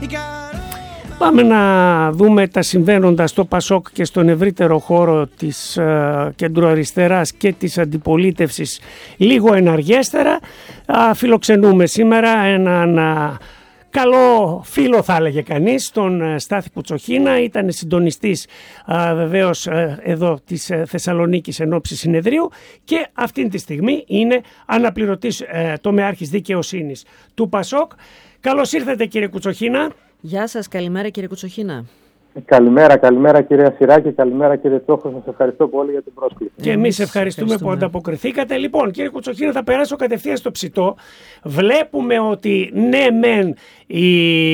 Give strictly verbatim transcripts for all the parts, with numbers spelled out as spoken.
Πάμε να δούμε τα συμβαίνοντα στο ΠΑΣΟΚ και στον ευρύτερο χώρο της ε, κεντροαριστεράς και της αντιπολίτευσης λίγο εναργέστερα. Α, φιλοξενούμε σήμερα έναν α, καλό φίλο, θα έλεγε κανείς, τον Στάθη Κουτσοχίνα. Ήταν συντονιστής α, βεβαίως α, εδώ της α, Θεσσαλονίκης εν ώψη συνεδρίου και αυτή τη στιγμή είναι αναπληρωτής α, τομεάρχης δικαιοσύνης του ΠΑΣΟΚ. Καλώς ήρθατε, κύριε Κουτσοχίνα. Γεια σας, καλημέρα κύριε Κουτσοχίνα. Καλημέρα, καλημέρα κυρία Σιράκη, καλημέρα κύριε Τσόχο, σας ευχαριστώ πολύ για την πρόσκληση. Και εμείς ευχαριστούμε, ευχαριστούμε που ανταποκριθήκατε. Λοιπόν, κύριε Κουτσοχίνα, θα περάσω κατευθείαν στο ψητό. Βλέπουμε ότι ναι μεν η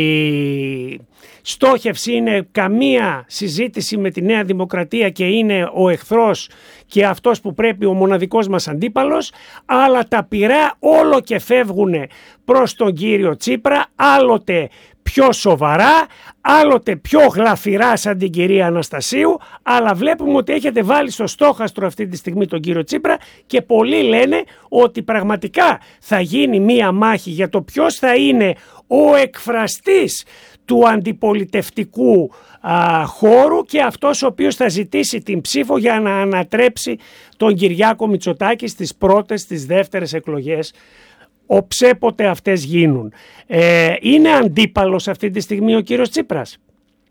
στόχευση είναι καμία συζήτηση με τη Νέα Δημοκρατία και είναι ο εχθρός και αυτός που πρέπει ο μοναδικός μας αντίπαλος, αλλά τα πυρά όλο και φεύγουν προς τον κύριο Τσίπρα, άλλοτε πιο σοβαρά, άλλοτε πιο γλαφυρά σαν την κυρία Αναστασίου, αλλά βλέπουμε ότι έχετε βάλει στο στόχαστρο αυτή τη στιγμή τον κύριο Τσίπρα και πολλοί λένε ότι πραγματικά θα γίνει μία μάχη για το ποιος θα είναι ο εκφραστής του αντιπολιτευτικού α, χώρου και αυτός ο οποίος θα ζητήσει την ψήφο για να ανατρέψει τον Κυριάκο Μητσοτάκη στις πρώτες, στις δεύτερες εκλογές, οψέποτε αυτές γίνουν. Ε, είναι αντίπαλος αυτή τη στιγμή ο κύριος Τσίπρας?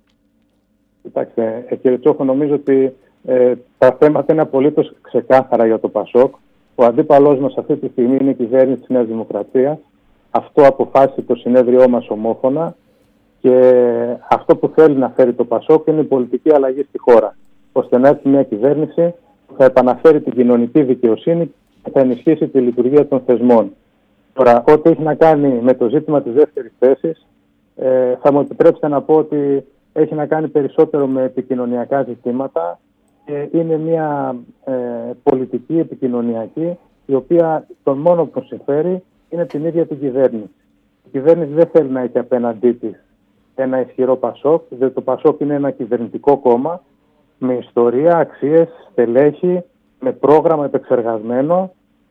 Κοιτάξτε, κύριε Τσόχο, νομίζω ότι ε, τα θέματα είναι απολύτως ξεκάθαρα για το ΠΑΣΟΚ. Ο αντίπαλός μας αυτή τη στιγμή είναι η κυβέρνηση της Νέας Δημοκρατίας. Αυτό αποφάσισε το συνέδριό μας ομόφωνα και αυτό που θέλει να φέρει το ΠΑΣΟΚ είναι η πολιτική αλλαγή στη χώρα, ώστε να έρθει μια κυβέρνηση που θα επαναφέρει την κοινωνική δικαιοσύνη και θα ενισχύσει τη λειτουργία των θεσμών. Τώρα, ό,τι έχει να κάνει με το ζήτημα της δεύτερης θέσης, ε, θα μου επιτρέψετε να πω ότι έχει να κάνει περισσότερο με επικοινωνιακά ζητήματα και είναι μια ε, πολιτική επικοινωνιακή, η οποία τον μόνο που συμφέρει είναι την ίδια την κυβέρνηση. Η κυβέρνηση δεν θέλει να έχει απέναντί της ένα ισχυρό ΠΑΣΟΚ, διότι το ΠΑΣΟΚ είναι ένα κυβερνητικό κόμμα με ιστορία, αξίες, στελέχη, με πρόγραμμα επεξεργασμένο.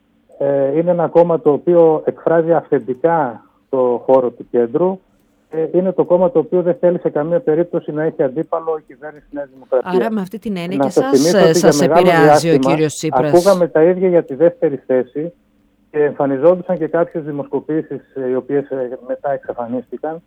Είναι ένα κόμμα το οποίο εκφράζει αυθεντικά το χώρο του κέντρου. Είναι το κόμμα το οποίο δεν θέλει σε καμία περίπτωση να έχει αντίπαλο η κυβέρνηση της Νέας Δημοκρατίας. Άρα με αυτή την έννοια και σας, σας επηρεάζει ο κύριος Τσίπρας? Ακούγαμε τα ίδια για τη δεύτερη θέση και εμφανιζόντουσαν και κάποιες δημοσκοπήσεις οι οποίες μετά εξαφανίστηκαν,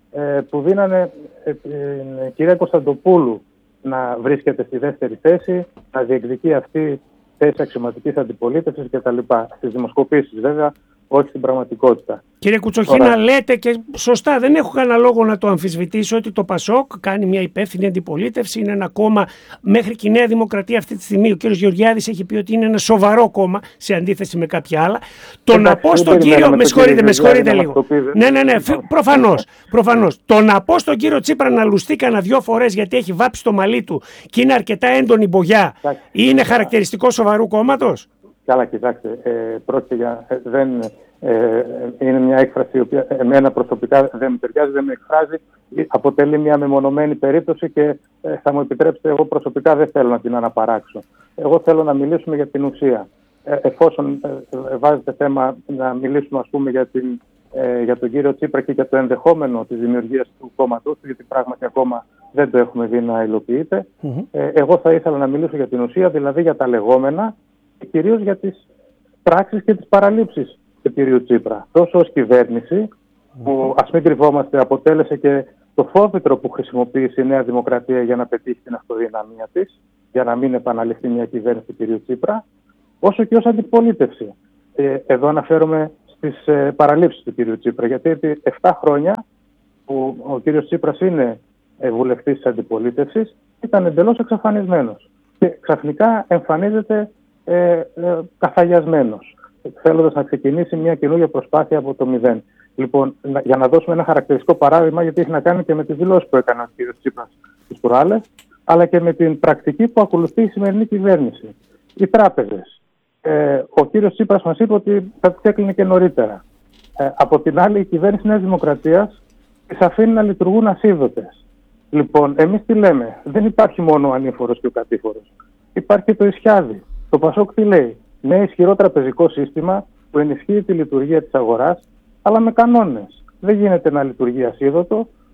που δίνανε την κυρία Κωνσταντοπούλου να βρίσκεται στη δεύτερη θέση, να διεκδικεί αυτή θέση αξιωματικής αντιπολίτευσης κτλ. Στις δημοσκοπήσεις βέβαια, όχι στην πραγματικότητα. Κύριε Κουτσοχίνα, Ωρα. λέτε και σωστά, δεν έχω κανένα λόγο να το αμφισβητήσω, ότι το ΠΑΣΟΚ κάνει μια υπεύθυνη αντιπολίτευση, είναι ένα κόμμα, μέχρι και η Νέα Δημοκρατία αυτή τη στιγμή, ο κύριος Γεωργιάδης έχει πει ότι είναι ένα σοβαρό κόμμα σε αντίθεση με κάποια άλλα. Το να πω στον κύριο, με συγχωρείτε, με συγχωρείτε λίγο. Ναι, ναι, ναι, προφανώς, προφανώς. Το να πω στον κύριο Τσίπρα να λουστεί κανένα δυο φορές γιατί έχει βάψει το μαλλί του και είναι αρκετά έντονη μπογιά, είναι χαρακτηριστικό σοβαρού κόμματος? Καλά, κοιτάξτε, ε, πρόκειται για, ε, δεν, ε, είναι μια έκφραση η οποία εμένα προσωπικά δεν με ταιριάζει, δεν με εκφράζει, αποτελεί μια μεμονωμένη περίπτωση και ε, θα μου επιτρέψετε, εγώ προσωπικά δεν θέλω να την αναπαράξω. Εγώ θέλω να μιλήσουμε για την ουσία. Ε, εφόσον ε, βάζετε θέμα να μιλήσουμε, ας πούμε, για, την, ε, για τον κύριο Τσίπρα και για το ενδεχόμενο της δημιουργίας του κόμματος του, γιατί πράγματι ακόμα δεν το έχουμε δει να υλοποιείται, mm-hmm. ε, εγώ θα ήθελα να μιλήσω για την ουσία, δηλαδή για τα λεγόμενα, και κυρίως για τις πράξεις και τις παραλήψεις του κυρίου Τσίπρα. Τόσο ως κυβέρνηση, που ας μην κρυβόμαστε, αποτέλεσε και το φόβητρο που χρησιμοποίησε η Νέα Δημοκρατία για να πετύχει την αυτοδυναμία της, για να μην επαναληφθεί μια κυβέρνηση του κυρίου Τσίπρα, όσο και ως αντιπολίτευση. Ε, εδώ αναφέρομαι στις ε, παραλήψεις του κυρίου Τσίπρα, γιατί επί εφτά χρόνια που ο κύριος Τσίπρας είναι ε, βουλευτής της αντιπολίτευσης, ήταν εντελώς εξαφανισμένος. Και ξαφνικά εμφανίζεται Ε, ε, καθαγιασμένος, θέλοντας να ξεκινήσει μια καινούργια προσπάθεια από το μηδέν. Λοιπόν, να, για να δώσουμε ένα χαρακτηριστικό παράδειγμα, γιατί έχει να κάνει και με τις δηλώσεις που έκανε ο κ. Τσίπρας τις προάλλες, αλλά και με την πρακτική που ακολουθεί η σημερινή κυβέρνηση. Οι τράπεζες. Ε, ο κ. Τσίπρας μας είπε ότι θα τις έκλεινε και νωρίτερα. Ε, από την άλλη, η κυβέρνηση Νέας Δημοκρατίας τις αφήνει να λειτουργούν ασίδωτες. Λοιπόν, εμείς τι λέμε? Δεν υπάρχει μόνο ο ανήφορος και ο κατήφορος. Υπάρχει το ισιάδι. Το ΠΑΣΟΚ τι λέει? Με ισχυρό τραπεζικό σύστημα που ενισχύει τη λειτουργία της αγοράς, αλλά με κανόνες. Δεν γίνεται να λειτουργεί ασίδωτο,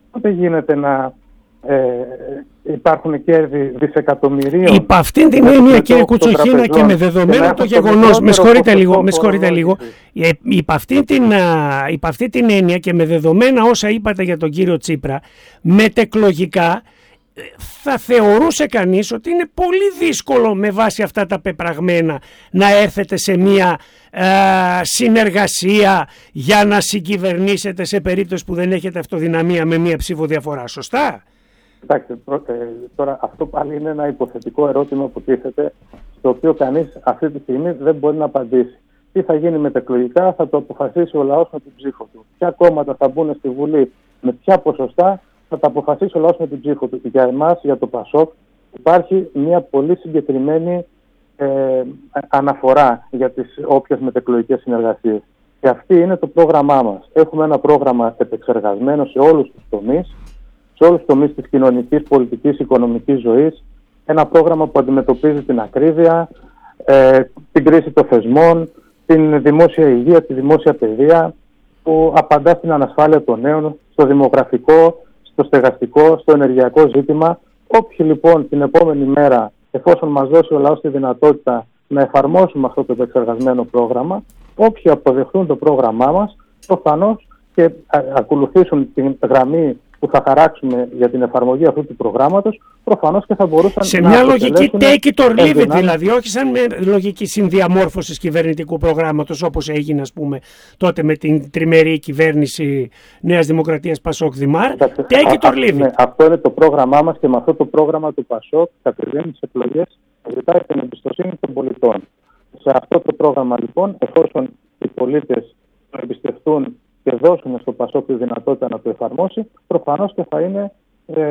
τότε γίνεται να ε, υπάρχουν κέρδη δισεκατομμυρίων. Υπ' αυτήν την έννοια, κύριε Κουτσοχίνα, και με δεδομένο το γεγονός, με συγχωρείτε λίγο, με συγχωρείτε λίγο, υπ' αυτή την, υπ' αυτή την έννοια και με δεδομένα όσα είπατε για τον κύριο Τσίπρα, μετεκλογικά θα θεωρούσε κανείς ότι είναι πολύ δύσκολο με βάση αυτά τα πεπραγμένα να έρθετε σε μια ε, συνεργασία για να συγκυβερνήσετε σε περίπτωση που δεν έχετε αυτοδυναμία με μια ψήφο διαφορά. Σωστά? Κοιτάξτε, τώρα αυτό πάλι είναι ένα υποθετικό ερώτημα που τίθεται, στο οποίο κανείς αυτή τη στιγμή δεν μπορεί να απαντήσει. Τι θα γίνει μετεκλογικά θα το αποφασίσει ο λαός με την ψήφο του. Ποια κόμματα θα μπουν στη Βουλή, με ποια ποσοστά θα τα αποφασίσει ο λαός με την ψήφο του. Για εμάς, για το ΠΑΣΟΚ, υπάρχει μια πολύ συγκεκριμένη ε, αναφορά για τις όποιες μετεκλογικές συνεργασίες. Και αυτή είναι το πρόγραμμά μας. Έχουμε ένα πρόγραμμα επεξεργασμένο σε όλους τους τομείς, σε όλους τους τομείς της κοινωνικής, πολιτικής, οικονομικής ζωής. Ένα πρόγραμμα που αντιμετωπίζει την ακρίβεια, ε, την κρίση των θεσμών, την δημόσια υγεία, τη δημόσια παιδεία, που απαντά στην ανασφάλεια των νέων, στο δημογραφικό, στο στεγαστικό, στο ενεργειακό ζήτημα. Όποιοι λοιπόν την επόμενη μέρα, εφόσον μας δώσει ο λαός τη δυνατότητα να εφαρμόσουμε αυτό το επεξεργασμένο πρόγραμμα, όποιοι αποδεχτούν το πρόγραμμά μας, προφανώς και ακολουθήσουν την γραμμή που θα χαράξουμε για την εφαρμογή αυτού του προγράμματος, προφανώς και θα μπορούσαν σε να μια λογική take it or leave it, ενδυνάμει... δηλαδή, όχι σαν με λογική συνδιαμόρφωσης κυβερνητικού προγράμματος, όπως έγινε, ας πούμε, τότε με την τριμερή κυβέρνηση Νέας Δημοκρατίας Πασόκ Δημάρ. Take it or leave it. Ναι, αυτό είναι το πρόγραμμά μας και με αυτό το πρόγραμμα του Πασόκ κατεβαίνει τις εκλογές, ζητάει την εμπιστοσύνη των πολιτών. Σε αυτό το πρόγραμμα, λοιπόν, εφόσον οι πολίτες το εμπιστευτούν και δώσουν στο Πασόκ τη δυνατότητα να το εφαρμόσει, προφανώς και θα είναι ε,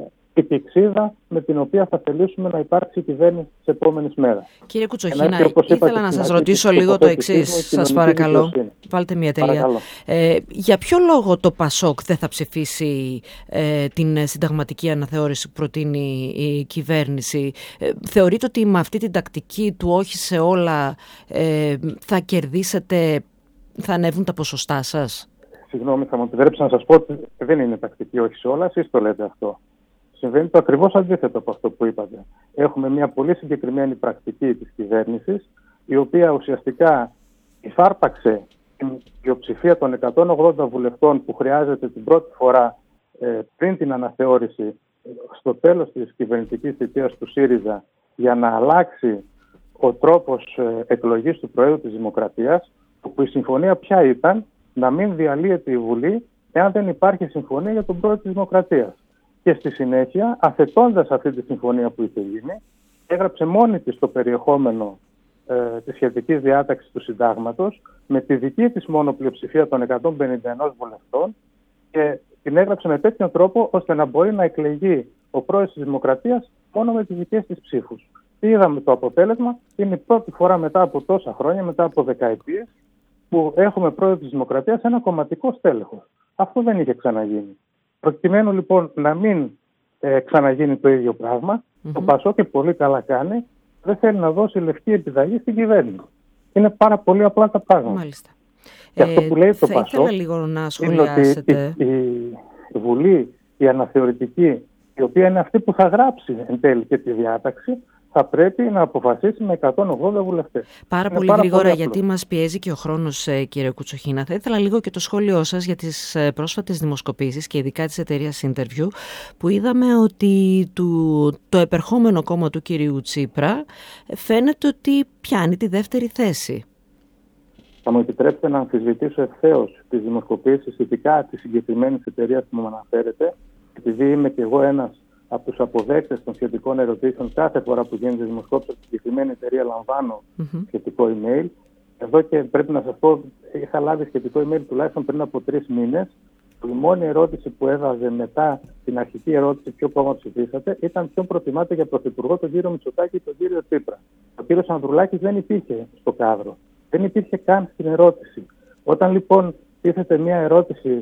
η πηξίδα με την οποία θα θελήσουμε να υπάρξει η κυβέρνηση τις επόμενες μέρες. Κύριε Κουτσοχίνα, ήθελα να σας ρωτήσω λίγο το εξής, σας παρακαλώ. Βάλτε μια τελεία. Ε, για ποιο λόγο το Πασόκ δεν θα ψηφίσει ε, την συνταγματική αναθεώρηση που προτείνει η κυβέρνηση? Ε, θεωρείτε ότι με αυτή την τακτική του όχι σε όλα ε, θα κερδίσετε, θα ανέβουν τα ποσοστά σας? Συγγνώμη, θα μου επιτρέψετε να σας πω ότι δεν είναι τακτική όχι σε όλα, εσείς το λέτε αυτό. Συμβαίνει το ακριβώς αντίθετο από αυτό που είπατε. Έχουμε μια πολύ συγκεκριμένη πρακτική της κυβέρνησης, η οποία ουσιαστικά υφάρπαξε την πλειοψηφία των εκατόν ογδόντα βουλευτών που χρειάζεται την πρώτη φορά ε, πριν την αναθεώρηση στο τέλος της κυβερνητικής θητείας του ΣΥΡΙΖΑ για να αλλάξει ο τρόπος ε, εκλογής του Προέδρου της Δημοκρατίας, όπου η συμφωνία ποια ήταν? Να μην διαλύεται η Βουλή εάν δεν υπάρχει συμφωνία για τον Πρόεδρο της Δημοκρατίας. Και στη συνέχεια, αθετώντας αυτή τη συμφωνία που είχε γίνει, έγραψε μόνη της το περιεχόμενο ε, της σχετικής διάταξης του συντάγματος με τη δική της μόνο πλειοψηφία των εκατόν πενήντα ένα βουλευτών και την έγραψε με τέτοιο τρόπο ώστε να μπορεί να εκλεγεί ο Πρόεδρος της Δημοκρατίας μόνο με τις δικές της ψήφους. Τι είδαμε το αποτέλεσμα? Είναι η πρώτη φορά μετά από τόσα χρόνια, μετά από δεκαετίες, που έχουμε Πρόεδρο της Δημοκρατίας ένα κομματικό στέλεχος. Αυτό δεν είχε ξαναγίνει. Προκειμένου λοιπόν να μην ε, ξαναγίνει το ίδιο πράγμα, mm-hmm. το Πασόκ, και πολύ καλά κάνει, δεν θέλει να δώσει λευκή επιταγή στην κυβέρνηση. Είναι πάρα πολύ απλά τα πράγματα. Μάλιστα. Και αυτό που λέει ε, το θα Πασόκ λίγο να είναι ότι η, η, η Βουλή, η αναθεωρητική, η οποία είναι αυτή που θα γράψει εν τέλει και τη διάταξη, θα πρέπει να αποφασίσει με εκατόν ογδόντα βουλευτές. Πάρα είναι πολύ πάρα γρήγορα, πολύ γιατί μας πιέζει και ο χρόνος, κύριε Κουτσοχίνα. Θα ήθελα λίγο και το σχόλιο σας για τις πρόσφατες δημοσκοπήσεις και ειδικά της εταιρείας Interview, που είδαμε ότι το, το επερχόμενο κόμμα του κυρίου Τσίπρα φαίνεται ότι πιάνει τη δεύτερη θέση. Θα μου επιτρέψετε να αμφισβητήσω ευθέως τις δημοσκοπήσεις, ειδικά της συγκεκριμένης εταιρείας που μου αναφέρετε, επειδή είμαι και εγώ ένας από τους αποδέκτες των σχετικών ερωτήσεων. Κάθε φορά που γίνεται δημοσκόπηση από τη συγκεκριμένη εταιρεία λαμβάνω mm-hmm. σχετικό email. Εδώ και πρέπει να σας πω, είχα λάβει σχετικό email τουλάχιστον πριν από τρεις μήνες. Η μόνη ερώτηση που έβαζε μετά την αρχική ερώτηση ποιο κόμμα ψηφίσατε ήταν ποιον προτιμάτε για πρωθυπουργό, τον κύριο Μητσοτάκη ή τον κύριο Τσίπρα. Ο κύριος Ανδρουλάκης δεν υπήρχε στο κάδρο. Δεν υπήρχε καν στην ερώτηση. Όταν λοιπόν τίθεται μια ερώτηση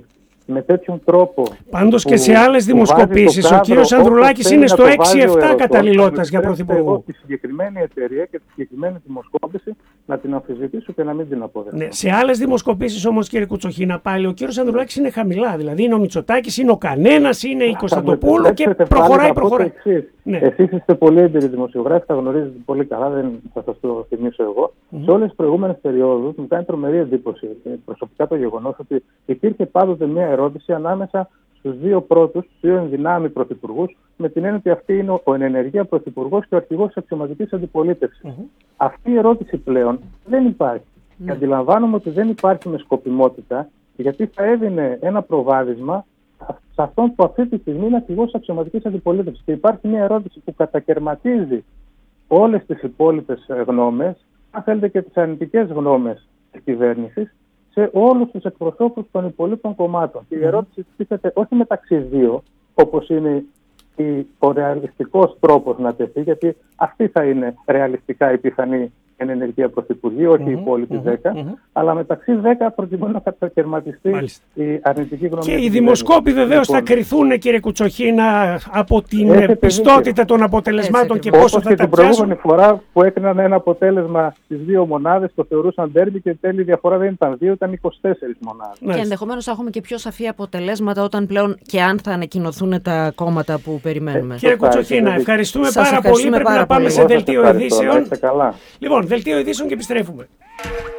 με τέτοιον τρόπο. Πάντως και σε άλλες δημοσκοπήσεις ο κύριος Ανδρουλάκης είναι στο έξι επτά καταλληλότητας για πρωθυπουργό. Εγώ τη συγκεκριμένη εταιρεία και τη συγκεκριμένη δημοσκόπηση να την αμφισβητήσω και να μην την αποδεχτώ. Ναι, σε άλλες δημοσκοπήσεις όμως, κύριε Κουτσοχίνα, πάλι ο κύριος Ανδρουλάκης είναι χαμηλά. Δηλαδή είναι ο Μητσοτάκης, είναι ο Κανένας, είναι η Κωνσταντοπούλου και προχωράει, προχωράει. Ναι. Εσείς είστε πολύ έμπειροι δημοσιογράφοι, τα γνωρίζετε πολύ καλά, δεν θα σας το θυμίσω εγώ. Mm-hmm. Σε όλες τις προηγούμενες περιόδους μου κάνει τρομερή εντύπωση προσωπικά το γεγονός ότι υπήρχε πάντοτε μια ερώτηση ανάμεσα στους δύο πρώτους, στους δύο ενδυνάμει πρωθυπουργούς, με την έννοια ότι αυτή είναι ο εν ενεργεία πρωθυπουργός και ο αρχηγός της αξιωματικής αντιπολίτευσης. Mm-hmm. Αυτή η ερώτηση πλέον δεν υπάρχει. Mm-hmm. Και αντιλαμβάνομαι ότι δεν υπάρχει με σκοπιμότητα, γιατί θα έδινε ένα προβάδισμα σε αυτόν που αυτή τη στιγμή είναι αρχηγός της αξιωματικής αντιπολίτευσης. Και υπάρχει μια ερώτηση που κατακαιρματίζει όλες τις υπόλοιπες γνώμες, αν θέλετε και τις αρνητικές γνώμες της κυβέρνησης, σε όλους τους εκπροσώπους των υπολείπων κομμάτων. Και η ερώτηση τίθεται όχι μεταξύ δύο, όπως είναι ο ρεαλιστικός τρόπος να τεθεί, γιατί αυτή θα είναι ρεαλιστικά η πιθανή εν ενεργεία πρωθυπουργή, όχι mm-hmm, οι υπόλοιποι mm-hmm, δέκα, mm-hmm. αλλά μεταξύ δέκα προκειμένου να κατακαιρματιστεί η αρνητική γνώμη. Και οι δημοσκόποι βεβαίως λοιπόν, θα κριθούν, κύριε Κουτσοχίνα, από την Έχετε πιστότητα των αποτελεσμάτων έτσι, και πόσο θα και τα την πιάσουν. Προηγούμενη φορά που έκριναν ένα αποτέλεσμα στις δύο μονάδες, το θεωρούσαν ντέρμπι και τέλει η διαφορά δεν ήταν δύο, ήταν είκοσι τέσσερις μονάδες. Και ενδεχομένως θα έχουμε και πιο σαφή αποτελέσματα όταν πλέον και αν θα ανακοινωθούν τα κόμματα που περιμένουμε. Ε, κύριε Κουτσοχίνα, ευχαριστούμε πάρα πολύ. Πρέπει να πάμε σε δελτίο ειδήσεων. Λοιπόν, δελτίο ειδήσεων και επιστρέφουμε.